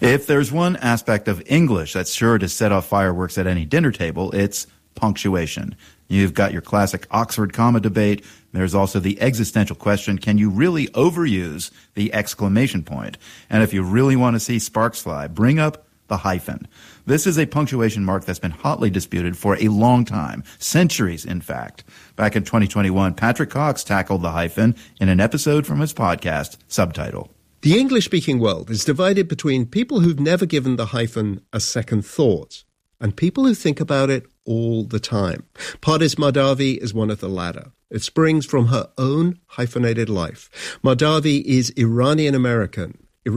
If there's one aspect of English that's sure to set off fireworks at any dinner table, it's punctuation. You've got your classic Oxford comma debate. There's also the existential question, can you really overuse the exclamation point? And if you really want to see sparks fly, bring up the hyphen. This is a punctuation mark that's been hotly disputed for a long time, centuries, in fact. Back in 2021, Patrick Cox tackled the hyphen in an episode from his podcast, Subtitle. The English-speaking world is divided between people who've never given the hyphen a second thought and people who think about it all the time. Pardis Mahdavi is one of the latter. It springs from her own hyphenated life. Mahdavi is Iranian-American,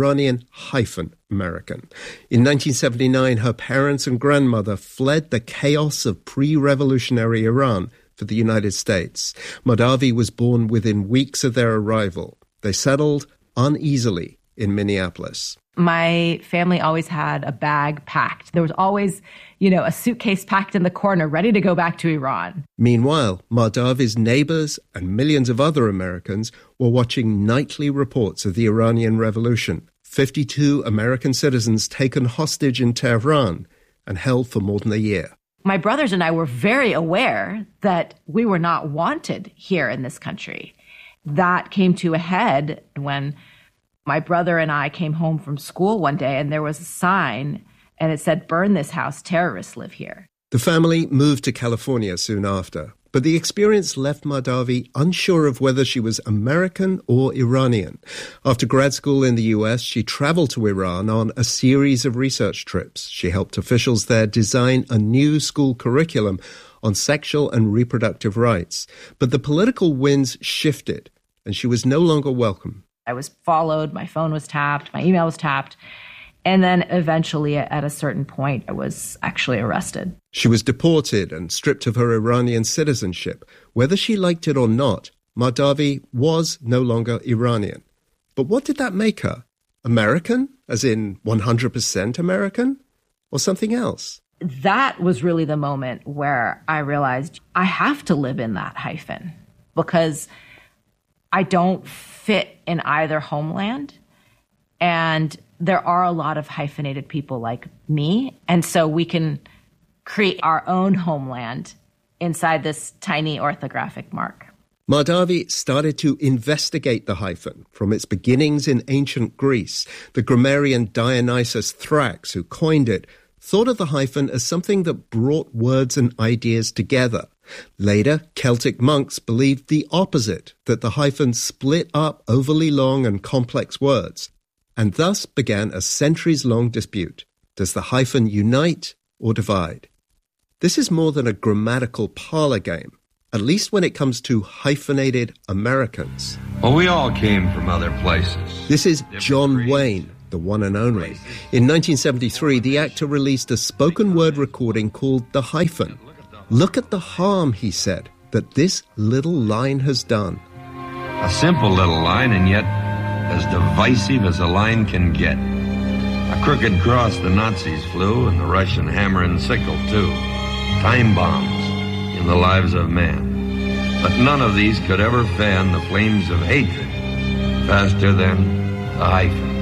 Iranian-American. In 1979, her parents and grandmother fled the chaos of pre-revolutionary Iran for the United States. Mahdavi was born within weeks of their arrival. They settled uneasily in Minneapolis. My family always had a bag packed. There was always, a suitcase packed in the corner ready to go back to Iran. Meanwhile, Mahdavi's neighbors and millions of other Americans were watching nightly reports of the Iranian Revolution. 52 American citizens taken hostage in Tehran and held for more than a year. My brothers and I were very aware that we were not wanted here in this country. That came to a head when my brother and I came home from school one day and there was a sign and it said, "Burn this house, terrorists live here." The family moved to California soon after, but the experience left Mahdavi unsure of whether she was American or Iranian. After grad school in the US, she traveled to Iran on a series of research trips. She helped officials there design a new school curriculum on sexual and reproductive rights. But the political winds shifted, and she was no longer welcome. I was followed, my phone was tapped, my email was tapped, and then eventually at a certain point I was actually arrested. She was deported and stripped of her Iranian citizenship. Whether she liked it or not, Mahdavi was no longer Iranian. But what did that make her? American, as in 100% American, or something else? That was really the moment where I realized I have to live in that hyphen because I don't fit in either homeland. And there are a lot of hyphenated people like me. And so we can create our own homeland inside this tiny orthographic mark. Mahdavi started to investigate the hyphen from its beginnings in ancient Greece. The grammarian Dionysius Thrax, who coined it, thought of the hyphen as something that brought words and ideas together. Later, Celtic monks believed the opposite, that the hyphen split up overly long and complex words. And thus began a centuries-long dispute. Does the hyphen unite or divide? This is more than a grammatical parlor game, at least when it comes to hyphenated Americans. Well, we all came from other places. This is John Wayne, the one and only. In 1973, the actor released a spoken word recording called The Hyphen. Look at the harm, he said, that this little line has done. A simple little line, and yet as divisive as a line can get. A crooked cross the Nazis flew, and the Russian hammer and sickle, too. Time bombs in the lives of man. But none of these could ever fan the flames of hatred faster than the hyphen.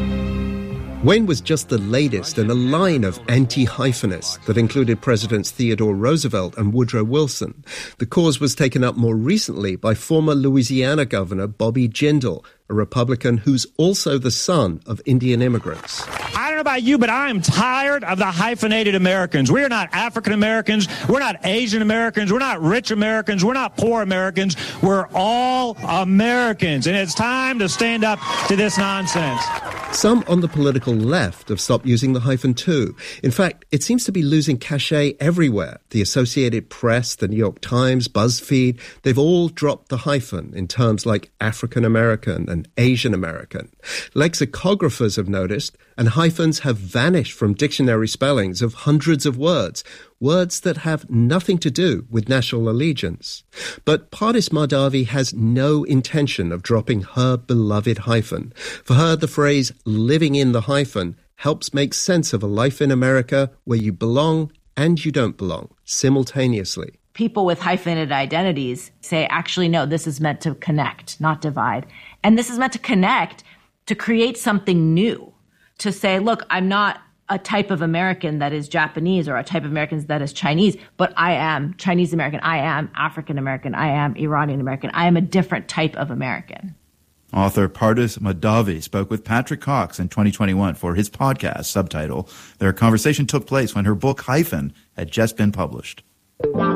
Wayne was just the latest in a line of anti-hyphenists that included Presidents Theodore Roosevelt and Woodrow Wilson. The cause was taken up more recently by former Louisiana Governor Bobby Jindal, a Republican who's also the son of Indian immigrants. I don't know about you, but I am tired of the hyphenated Americans. We are not African Americans. We're not Asian Americans. We're not rich Americans. We're not poor Americans. We're all Americans. And it's time to stand up to this nonsense. Some on the political left have stopped using the hyphen too. In fact, it seems to be losing cachet everywhere. The Associated Press, the New York Times, BuzzFeed, they've all dropped the hyphen in terms like African American and Asian American. Lexicographers have noticed, and hyphens have vanished from dictionary spellings of hundreds of words that have nothing to do with national allegiance. But Pardis Mahdavi has no intention of dropping her beloved hyphen. For her, the phrase living in the hyphen helps make sense of a life in America where you belong and you don't belong simultaneously. People with hyphenated identities say, actually, no, this is meant to connect, not divide. And this is meant to connect, to create something new, to say, look, I'm not a type of American that is Japanese or a type of American that is Chinese, but I am Chinese American, I am African American, I am Iranian American, I am a different type of American. Author Pardis Mahdavi spoke with Patrick Cox in 2021 for his podcast, Subtitle. Their conversation took place when her book, Hyphen, had just been published.